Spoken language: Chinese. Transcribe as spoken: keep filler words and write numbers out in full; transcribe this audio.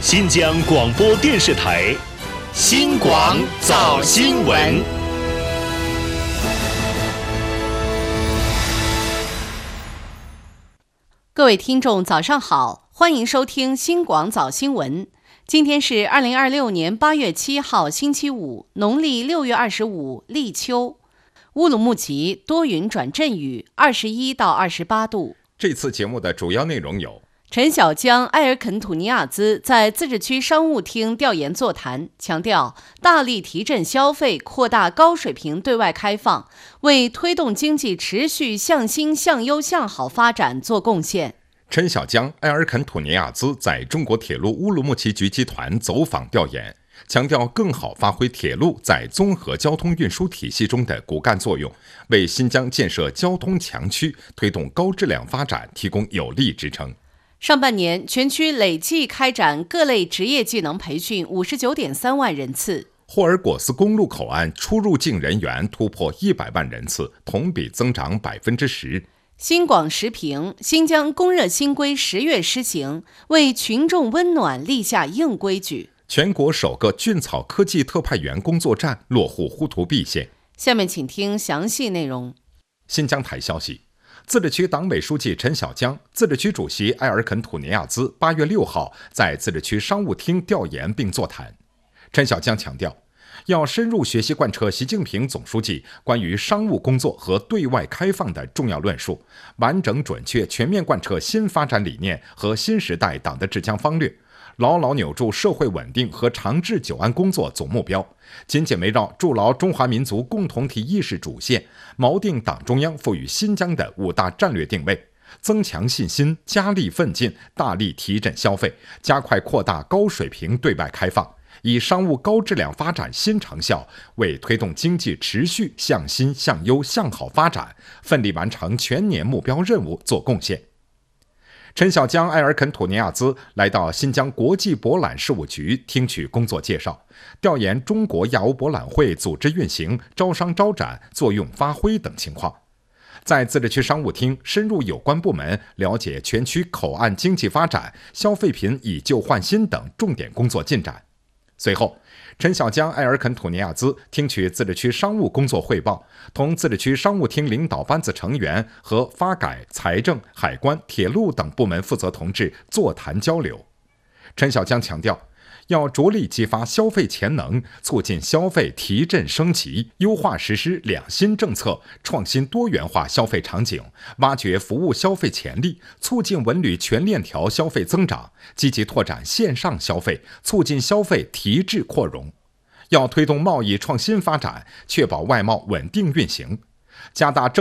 新疆广播电视台新广早新闻。 各位听众早上好，欢迎收听新广早新闻。今天是二零二六年八月七号星期五，农历六月二十五立秋。乌鲁木齐多云转阵雨，二十一到二十八度。 这次节目的主要内容有： 陈小江、埃尔肯土尼亚兹在自治区商务厅调研座谈，强调大力提振消费，扩大高水平对外开放，为推动经济持续向新向优向好发展做贡献。 陈小江、埃尔肯土尼亚兹在中国铁路乌鲁木齐局集团走访调研，强调更好发挥铁路在综合交通运输体系中的骨干作用，为新疆建设交通强区、推动高质量发展提供有力支撑。 上半年，全区累计开展各类职业技能培训五十九点三万人次。 霍尔果斯公路口岸出入境人员突破一百万人次，同比增长百分之十。 新广时评：新疆供热新规十月施行，为群众温暖立下硬规矩。 全国首个菌草科技特派员工作站落户呼图壁县。 下面请听详细内容。 新疆台消息，自治区党委书记陈小江、自治区主席埃尔肯土尼亚兹八月六号在自治区商务厅调研并座谈。陈小江强调，要深入学习贯彻习近平总书记关于商务工作和对外开放的重要论述，完整准确全面贯彻新发展理念和新时代党的治疆方略，牢牢扭住社会稳定和长治久安工作总目标，紧紧围绕筑牢中华民族共同体意识主线，锚定党中央赋予新疆的五大战略定位，增强信心，加力奋进，大力提振消费，加快扩大高水平对外开放，以商务高质量发展新成效，为推动经济持续向新向优向好发展，奋力完成全年目标任务做贡献。陈小江、埃尔肯土尼亚兹来到新疆国际博览事务局听取工作介绍，调研中国亚欧博览会组织运行、招商招展、作用发挥等情况。在自治区商务厅深入有关部门了解全区口岸经济发展、消费品以旧换新等重点工作进展。随后，陈小江、埃尔肯土尼亚兹听取自治区商务工作汇报，同自治区商务厅领导班子成员和发改、财政、海关、铁路等部门负责同志座谈交流。陈小江强调，要着力激发消费潜能，促进消费提振升级，优化实施两新政策，创新多元化消费场景，挖掘服务消费潜力，促进文旅全链条消费增长，积极拓展线上消费，促进消费提质扩容。要推动贸易创新发展，确保外贸稳定运行，加大政